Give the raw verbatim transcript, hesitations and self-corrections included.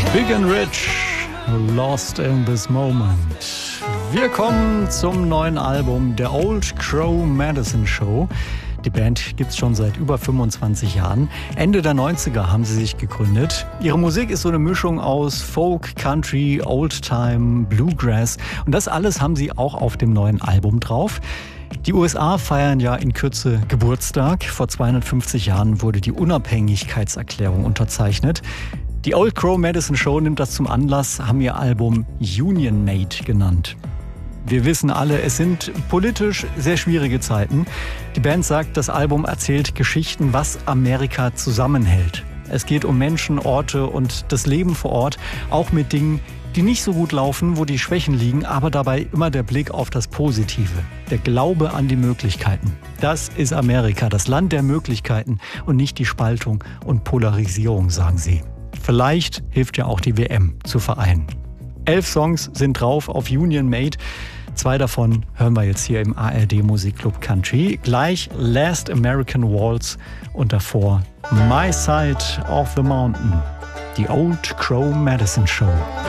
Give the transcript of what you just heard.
Big and Rich, Lost in This Moment. Wir kommen zum neuen Album der Old Crow Medicine Show. Die Band gibt's schon seit über fünfundzwanzig Jahren. Ende der neunziger haben sie sich gegründet. Ihre Musik ist so eine Mischung aus Folk, Country, Oldtime, Bluegrass. Und das alles haben sie auch auf dem neuen Album drauf. Die U S A feiern ja in Kürze Geburtstag. Vor zweihundertfünfzig Jahren wurde die Unabhängigkeitserklärung unterzeichnet. Die Old Crow Medicine Show nimmt das zum Anlass, haben ihr Album Union Made genannt. Wir wissen alle, es sind politisch sehr schwierige Zeiten. Die Band sagt, das Album erzählt Geschichten, was Amerika zusammenhält. Es geht um Menschen, Orte und das Leben vor Ort, auch mit Dingen, die nicht so gut laufen, wo die Schwächen liegen, aber dabei immer der Blick auf das Positive, der Glaube an die Möglichkeiten. Das ist Amerika, das Land der Möglichkeiten und nicht die Spaltung und Polarisierung, sagen sie. Vielleicht hilft ja auch die W M zu vereinen. Elf Songs sind drauf auf Union Made. Zwei davon hören wir jetzt hier im A R D Musikclub Country. Gleich Last American Waltz und davor My Side of the Mountain. Die Old Crow Medicine Show.